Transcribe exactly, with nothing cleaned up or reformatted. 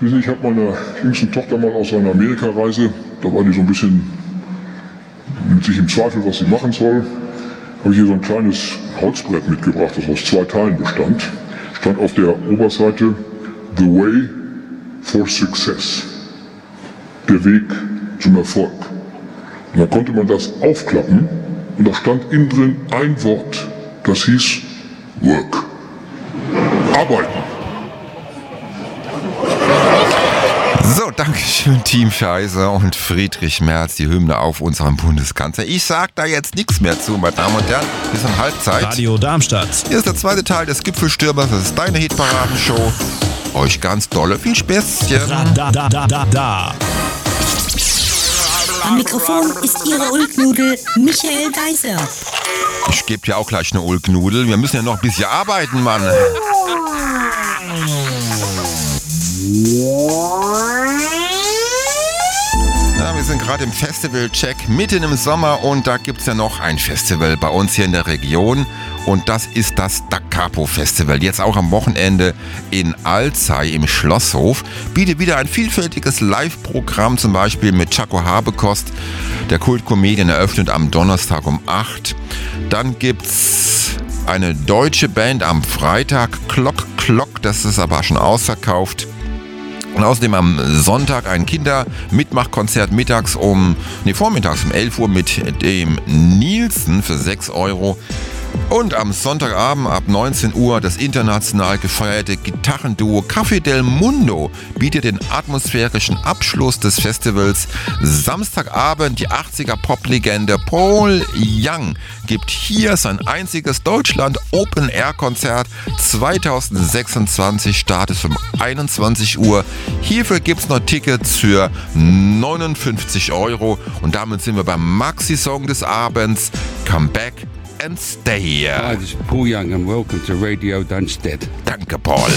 Wissen Sie, ich habe meiner jüngsten Tochter mal aus einer Amerikareise, da war die so ein bisschen mit sich im Zweifel, was sie machen soll, habe ich hier so ein kleines Holzbrett mitgebracht, das aus zwei Teilen bestand. Stand auf der Oberseite The Way for Success, der Weg zum Erfolg. Und da konnte man das aufklappen und da stand innen drin ein Wort, das hieß Work. Arbeiten. So, Dankeschön, Team Scheiße und Friedrich Merz, die Hymne auf unserem Bundeskanzler. Ich sag da jetzt nichts mehr zu, meine Damen und Herren. Bis um Halbzeit. Radio Darmstadt. Hier ist der zweite Teil des Gipfelstürmers. Das ist deine Hitparadenshow. Euch ganz dolle viel Späßchen. Da, da, da, da, da, da. Am Mikrofon ist Ihre Ulknudel Michael Geiser. Ich gebe dir auch gleich eine Ulknudel. Wir müssen ja noch ein bisschen arbeiten, Mann. Ja, wir sind gerade im Festival-Check mitten im Sommer und da gibt es ja noch ein Festival bei uns hier in der Region und das ist das Da Capo Festival. Jetzt auch am Wochenende in Alzey im Schlosshof. Bietet wieder ein vielfältiges Live-Programm, zum Beispiel mit Chaco Habekost. Der Kultkomedian eröffnet am Donnerstag um acht. Dann gibt's eine deutsche Band am Freitag, Klock Klock, das ist aber schon ausverkauft. Und außerdem am Sonntag ein Kinder-Mitmachkonzert mittags um, nee, vormittags um elf Uhr mit dem Nielsen für sechs Euro. Und am Sonntagabend ab neunzehn Uhr das international gefeierte Gitarrenduo Café del Mundo bietet den atmosphärischen Abschluss des Festivals. Samstagabend die achtziger Pop-Legende Paul Young gibt hier sein einziges Deutschland-Open-Air-Konzert zweitausendsechsundzwanzig, Start ist um einundzwanzig Uhr. Hierfür gibt es noch Tickets für neunundfünfzig Euro und damit sind wir beim Maxi-Song des Abends, Come Back and Stay. Hi, this is Paul Young and welcome to Radio Dunstead. Danke, Paul.